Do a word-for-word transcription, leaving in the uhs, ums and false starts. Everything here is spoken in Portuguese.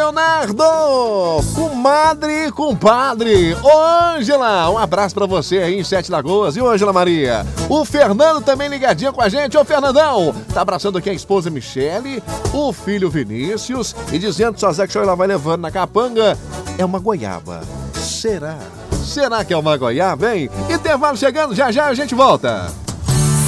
Leonardo, comadre e compadre. Ô, Ângela, um abraço pra você aí em Sete Lagoas. E ô, Ângela Maria, o Fernando também ligadinho com a gente. Ô, Fernandão, tá abraçando aqui a esposa Michele, o filho Vinícius e dizendo só Zé que ela vai levando na capanga. É uma goiaba. Será? Será que é uma goiaba, hein? Intervalo chegando, já já a gente volta.